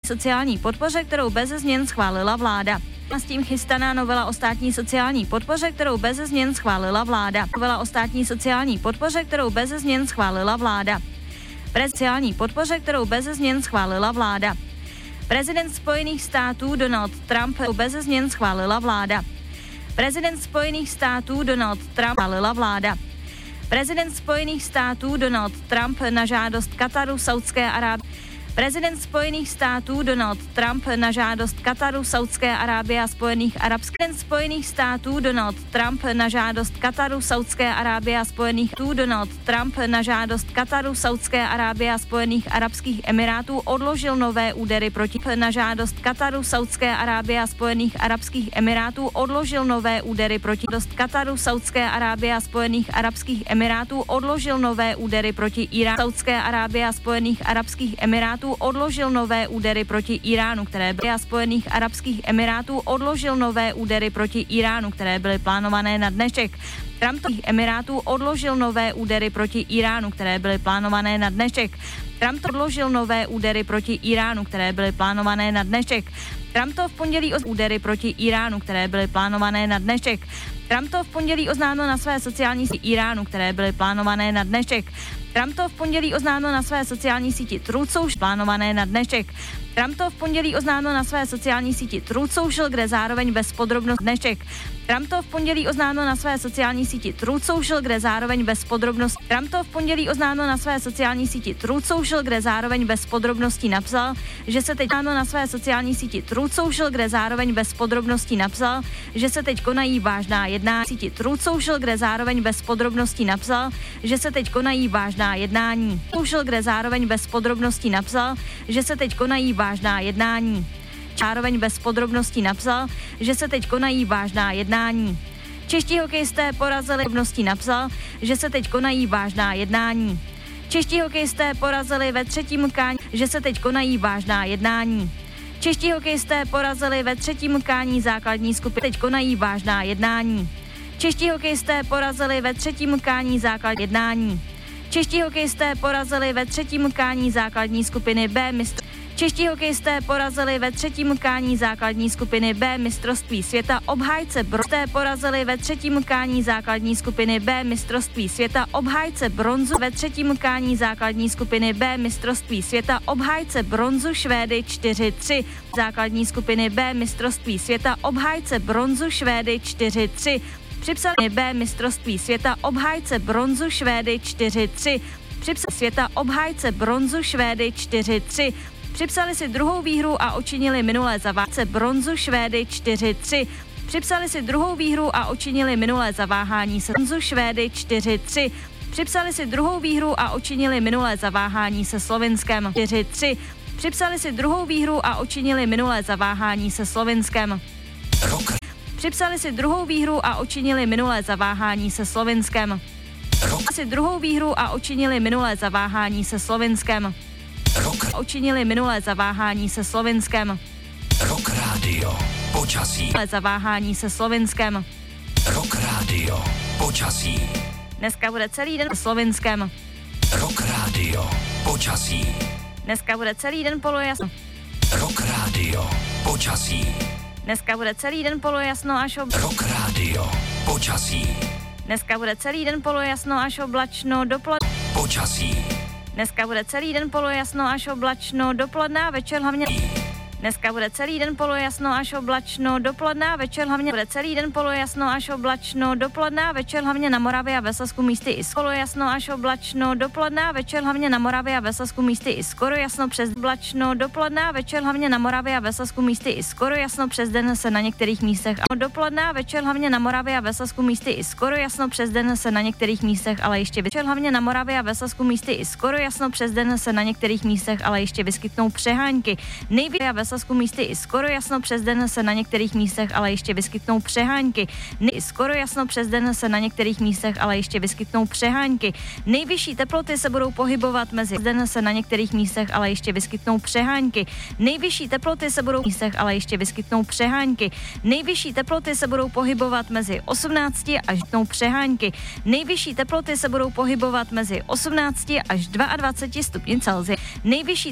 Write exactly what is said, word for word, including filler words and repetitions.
sociální podpoře, kterou beze změn schválila vláda. A s tím chystaná novela o státní sociální podpoře, kterou beze změn schválila vláda. Novela o státní sociální podpoře, kterou beze změn schválila vláda. Sociální podpoře, kterou beze změn schválila vláda. Prezident Spojených států Donald Trump beze změn schválila vláda. Prezident Spojených států Donald Trump schválila vláda. Prezident Spojených států Donald Trump na žádost Kataru, Saudské Arábie. Prezident Spojených států Donald Trump na žádost Kataru, Saudské Arábie a Spojených arabských. Prezident Spojených států Donald Trump na žádost Kataru, Saudské Arábie a Spojených států Donald Trump na žádost Kataru, Saudské Arábie a Spojených arabských emirátů odložil nové údery proti na žádost Kataru, Saudské Arábie a Spojených arabských emirátů odložil nové údery proti dost Kataru, Saudské Arábie a Spojených arabských emirátů odložil nové údery proti Iránu, Saudské Arábie a Spojených arabských emirátů odložil nové údery proti Iránu, které byly a Spojených arabských emirátů odložil nové údery proti Iránu, které byly plánované na dnešek. Trump emirátů odložil nové údery proti Iránu, které byly plánované na dnešek. Trump odložil nové údery proti Iránu, které byly plánované na dnešek. Trump to v pondělí oznámil údery proti Iránu, které byly plánované na dnešek. Trump to v pondělí oznámil na své sociální síti Iránu, které byly plánované na dnešek. Trump to v pondělí oznámil na své sociální síti Truth Social, plánované na dnešek. Trump to v pondělí oznámil na své sociální síti Truth Social, kde zároveň bez podrobností dnešek. Trump to v pondělí oznámil na své sociální síti Truth Social, kde zároveň bez podrobností. Trump to v pondělí oznámil na své sociální síti Truth Social, kde zároveň bez podrobností napsal, že se teď oznámil na své sociální síti Truth Social, kde zároveň bez podrobností napsal, že se teď konají vážná jednání. Síti Truth Social, kde zároveň bez podrobností napsal, že se teď konají vážná jednání. Social, kde zároveň bez podrobností napsal, že se teď konají vážná jednání. Zároveň bez podrobností napsal, že se teď konají vážná jednání. Čeští hokejisté porazili podrobností napsal, že se teď konají vážná jednání. Čeští hokejisté porazili ve třetím utkání, že se teď konají vážná jednání. Čeští hokejisté porazili ve třetím utkání základní skupiny, teď konají vážná jednání. Čeští hokejisté porazili ve třetím utkání základní jednání. Čeští hokejisté porazili ve třetím utkání základní skupiny B mistr. Čeští hokejisté porazili ve třetím utkání základní skupiny B mistrovství světa obhájce bronzu. Porazili ve třetím utkání základní skupiny B mistrovství světa obhájce bronzu. Ve třetím utkání základní skupiny B mistrovství světa obhájce bronzu Švédy čtyři tři. Základní skupiny B mistrovství světa obhájce bronzu Švédy čtyři tři. Připsali B mistrovství světa obhájce bronzu Švédy čtyři tři. Připsali světa obhájce bronzu Švédy čtyři tři. Připsali si druhou výhru a učinili minulé zaváhání bronzu Švédy čtyři tři. Připsali si druhou výhru a učinili minulé zaváhání se bronzu Švédy čtyři tři. Připsali si druhou výhru a učinili minulé zaváhání se Slovinskem čtyři tři. Připsali si druhou výhru a učinili minulé zaváhání se Slovinskem. Rok. Připsali si druhou výhru a učinili minulé zaváhání se Slovinskem. Rok. Si druhou výhru a učinili minulé zaváhání se Slovinskem. Rok. Učinili minulé zaváhání se Slovinskem. Rok rádio. Počasí. Minulé zaváhání se Slovinskem. Rok rádio. Počasí. Dneska bude celý den se Slovinskem. Rok rádio. Počasí. Dneska bude celý den polojasno. Rok rádio. Počasí. Dneska bude celý den polojasno až ob... Rok rádio. Počasí. Dneska bude celý den polojasno až oblačno dopoledne. Počasí. Dneska bude celý den polojasno až oblačno dopoledne a večer hlavně. Dneska bude celý den polojasno až oblačno dopoledne a večer hlavně. Bude celý den polojasno až oblačno dopoledne a večer hlavně na Moravě a ve Slezsku místy i skoro jasno až oblačno dopoledne a večer hlavně na Moravě a ve Slezsku místy i skoro jasno přes oblačno dopoledne a večer hlavně na Moravě a ve Slezsku místy i skoro jasno přes den se na některých místech a dopoledne a večer hlavně na Moravě a ve Slezsku místy i skoro jasno přes den se na některých místech, ale ještě večer hlavně na Moravě a ve Slezsku místy i skoro jasno přes den se na některých místech, ale ještě vyskytnou přehánky. Nejvíce a ve Slezsku místy i skoro jasno přes den se na některých místech, ale ještě vyskytnou přehánky. I skoro jasno přes den se na některých místech, ale ještě vyskytnou přehánky. Nejvyšší teploty se budou pohybovat mezi den se na některých místech, ale ještě vyskytnou přehánky. Nejvyšší teploty se budou místech, ale ještě vyskytnou přehánky. Nejvyšší teploty se budou pohybovat mezi osmnácti až přehánky. Nejvyšší teploty se budou pohybovat mezi osmnácti až dvaceti dvěma stupni Celsia. Nejvyšší